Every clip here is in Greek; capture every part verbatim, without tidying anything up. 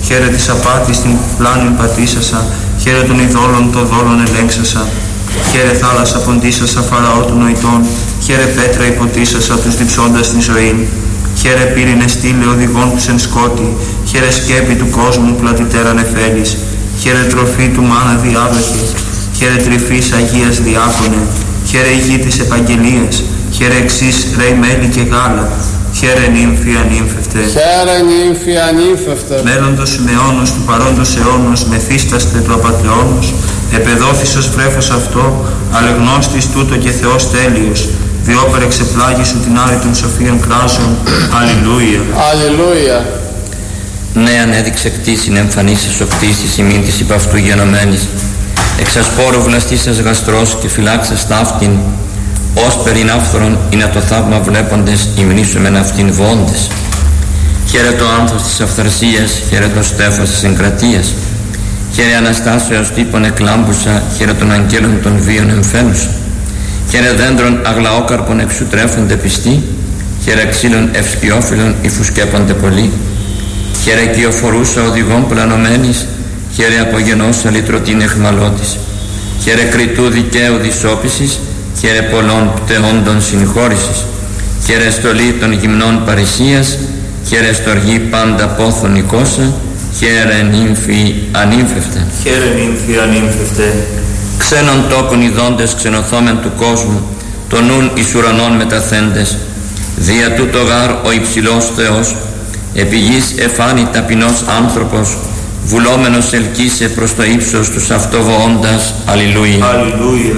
χαίρε της απάτης την πλάνην πατήσασα, χαίρε των ειδόλων το δόλων ελέγξασα, χαίρε θάλασσα ποντίσασα φαραώ των νοητών, χαίρε πέτρα υποτίσασα τους διψώντας την ζωή, χαίρε πύρινε στήλε οδηγών τους εν σκότη, χαίρε σκέπη του κόσμου πλατητέρα νεφέλης, χαίρε τροφή του μάνα διάδοχη, χαίρε τρυφής Αγίας διάκονε, χαίρε ηγή της επαγγελίας, χαίρε εξής ρέι μέλι και γάλα, χαίρε νύμφη ανύμφευτε. Χαίρε νύμφη ανύμφευτε. Μέλλοντος αιώνος του παρόντος αιώνος, μεθύσταστε του απατεώνος, επεδόθησος βρέφος αυτό, αλεγνώστης τούτο και Θεός τέλειος, διόπερ εξεπλάγει σου την άρη των σοφίων κράζων. Αλληλούια. Αλληλούια. Νέαν έδειξε κτήσιν εμφανίσεις ο κτήσης ημίν της υπ' αυτού γενομένης, εξασπόρου βλαστήσας γαστρός και φυλάξας ταύτην, ως περιν άφθορον είναι το θαύμα βλέποντες υμνήσομεν αυτήν βόντες. Χαίρε το άνθος της αυθαρσίας, χαίρε το στέφος της εγκρατείας, χαίρε Αναστάσεως τύπων εκλάμπουσα, χαίρε των αγγέλων των βίων εμφαίνουσα, χαίρε δέντρων αγλαόκαρπων εξού τρέφονται πιστοί, χαίρε ξύλων ευσκιόφυλλων υφουσκέπονται πολλοί, χαίρε κυοφορούσα οδηγών πλανωμένης, χαίρε απογενώσα λυτρωτήν εχμαλώτης, χαίρε κριτού δικαίου δυσόπισης, χαίρε πολλών πτεόντων συγχώρησης, χαίρε στολή των γυμνών παρησίας, χαίρε στοργή πάντα πόθων νικόσα, χαίρε νύμφη ανύμφευτε. Χαίρε νύμφη ανύμφευτε. Ξένων τόπων ειδώντες ξενοθόμεν του κόσμου, το νουν εις ουρανών μεταθέντες, δια τούτο γάρ ο υψηλός Θεός, επί γης εφάνη ταπεινός άνθρωπος, βουλόμενος ελκύσε προς το ύψος τους αυτοβοώντας. Αλληλούια. Αλληλούια.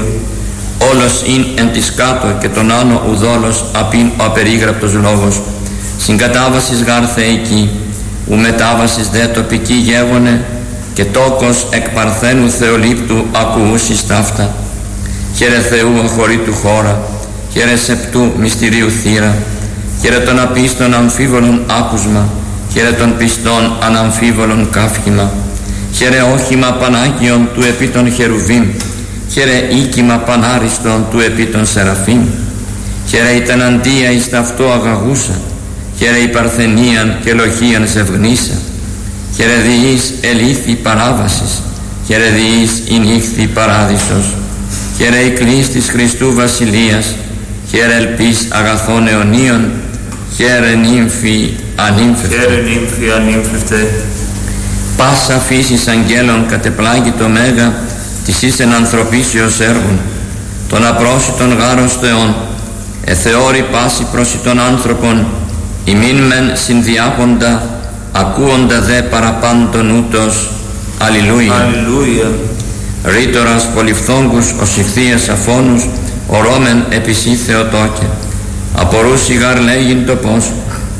Όλος ειν εν της κάτω και τον άνω ουδόλος απειν ο απερίγραπτος λόγος, συγκατάβασης γάρ θεϊκή, ου μετάβασης δε τοπική γεύωνε, και τόκος εκ παρθένου θεολήπτου ακουούσις ταύτα. Χαίρε Θεού αχωρήτου χώρα, χαίρε σεπτού μυστηρίου θύρα, χαίρε των απίστων αμφίβολων άκουσμα, χαίρε των πιστών αναμφίβολων καύχημα, χαίρε όχημα πανάγιον του επί των χερουβίμ, χαίρε οίκημα πανάριστον του επί των σεραφείμ, χαίρε η τεναντία εις ταυτό αγαγούσα, χαίρε η παρθενίαν και λοχίαν ζευγνήσα, χαίρε διείς ελήθη παράβασης, χαίρε διείς η νύχθη παράδεισος, χαίρε η κλής της Χριστού βασιλείας, χαίρε ελπίς αγαθών αιωνίων, χαίρε νύμφη ανύμφευτε. Χαίρε νύμφη ανύμφευτε. Πάσα φύσης αγγέλων κατεπλάγει το μέγα της εις εν ανθρωπίσεως έργων, των απρόσιτων γάρος Θεών, εθεώρη πάση προσιτών άνθρωπων, ημίν μεν συνδιάποντα, ακούοντα δε παραπάντων ούτως. Αλληλούια. Αλληλούια. Ρήτορας πολυφθόγκους ως ηχθείας αφώνους, ορώμεν επισή Θεοτόκε, απορούσι γαρ λέγειν το πώς,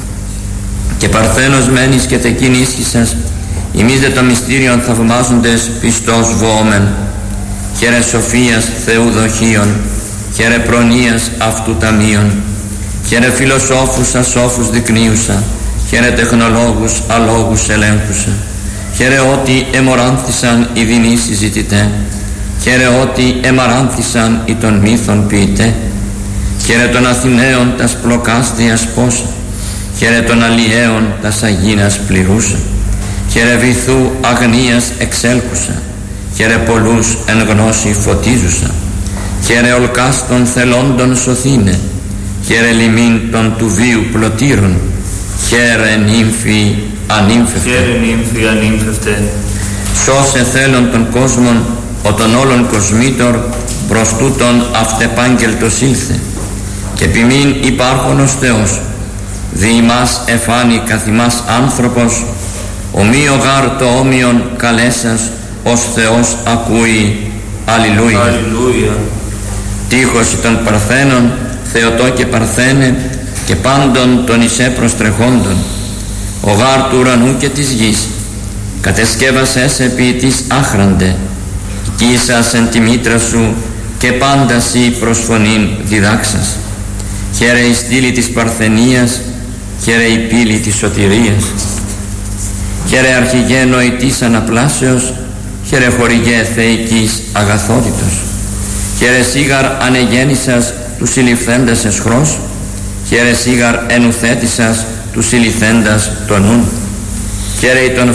και παρθένος μένεις και τεκείν ίσχυσας, ημείς δε το μυστήριον θαυμάζοντες πιστός βόομεν. Χαίρε σοφίας Θεού δοχείων, χαίρε προνοίας αυτού ταμείων, χαίρε φιλοσόφους ασόφους δεικνύουσα, χαίρε τεχνολόγους αλόγους ελέγχουσα, χαίρε ότι εμοράνθησαν οι δεινοί συζητητέ, χαίρε ότι εμαράνθησαν οι των μύθων ποιητέ, χαίρε των Αθηναίων τας πλοκάς διασπόσα, χαίρε των αλλιέων τας αγίνας πληρούσα, χαίρε βυθού αγνίας εξέλκουσα, χαίρε πολλούς εν γνώση φωτίζουσα, χαίρε ολκάς των θελόντων σωθήνε, χαίρε λιμήν των του βίου πλωτήρων, χαίρε νύμφη ανύμφευτε. Χαίρε νύμφη ανύμφευτε. Σώσε θέλων των κόσμων, ο των όλων κοσμήτωρ, προς τούτον αυτεπάγγελτος ήλθε, και επιμήν υπάρχονος Θεός, δι' ημάς εφάνει καθ' ημάς άνθρωπος, ομοίο γάρ το όμοιον καλέσας, ως Θεός ακούει. Αλληλούια. Αλληλούια. Τείχος των παρθένων, Θεοτό και παρθένε, και πάντων των εισέ προστρεχόντων, ο γάρ του ουρανού και της γης, κατεσκεύασες επί της άχραντε, κοίσας εν τη μήτρα σου, και πάντα σοι προσφωνήν διδάξας. Χαίρε η στήλη της παρθενίας, χαίρε η πύλη της σωτηρίας, χαίρε αρχηγέ νοητής αναπλάσεως, χαίρε χορηγέ θεϊκής αγαθότητος, χαίρε σίγαρ ανεγέννησας τους συλληφθέντας εσχρός, χαίρε σίγαρ ενουθέτησας τους συλληφθέντας τον νουν, χαίρε των